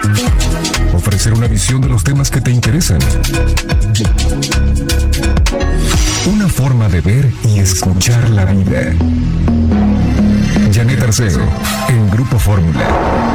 Ofrecer una visión de los temas que te interesan. Una forma de ver y escuchar la vida. Janet Arceo, en Grupo Fórmula.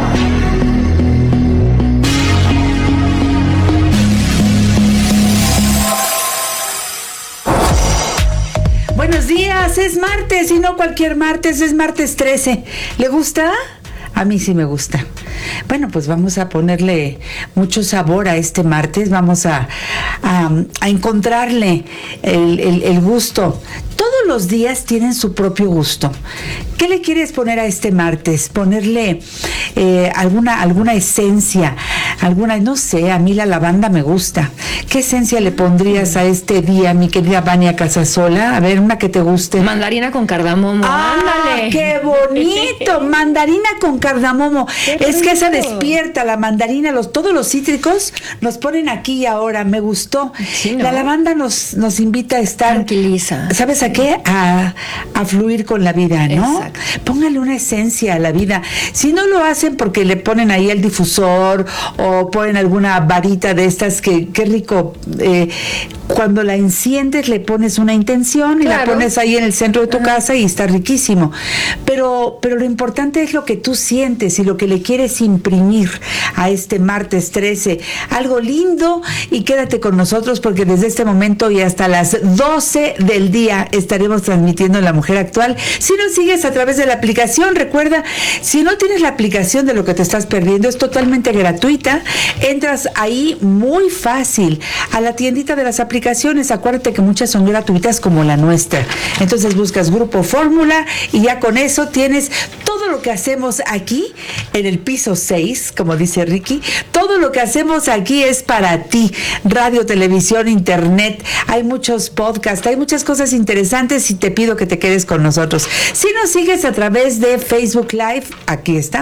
Buenos días, es martes y no cualquier martes, es martes 13. ¿Le gusta? A mí sí me gusta. Bueno, pues vamos a ponerle mucho sabor a este martes, vamos a encontrarle el gusto. Todos los días tienen su propio gusto. ¿Qué le quieres poner a este martes? Ponerle alguna esencia, no sé, a mí la lavanda me gusta. ¿Qué esencia le pondrías a este día, mi querida Vania Casasola? A ver, una que te guste. Mandarina con cardamomo. ¡Ándale! ¡Qué bonito! Mandarina con cardamomo. Es que esa despierta, la mandarina, todos los cítricos nos ponen aquí y ahora. Me gustó. Sí, ¿no? La lavanda nos invita a estar... Tranquiliza. ¿Sabes a qué? A fluir con la vida, ¿no? Exacto. Póngale una esencia a la vida. Si no lo hacen porque le ponen ahí el difusor o ponen alguna varita de estas que qué rico, cuando la enciendes le pones una intención y la pones ahí en el centro de tu casa y está riquísimo. Pero lo importante es lo que tú sientes y lo que le quieres imprimir a este martes 13. Algo lindo, y quédate con nosotros porque desde este momento y hasta las 12 del día estaremos transmitiendo La Mujer Actual. Si nos sigues a través de la aplicación, recuerda, si no tienes la aplicación, de lo que te estás perdiendo, es totalmente gratuita. Entras ahí muy fácil a la tiendita de las aplicaciones. Acuérdate que muchas son gratuitas como la nuestra. Entonces buscas Grupo Fórmula y ya con eso tienes todo lo que hacemos aquí en el piso 6, como dice Ricky. Todo lo que hacemos aquí es para ti. Radio, televisión, internet. Hay muchos podcasts, hay muchas cosas interesantes y te pido que te quedes con nosotros. Si nos sigues a través de Facebook Live, aquí está.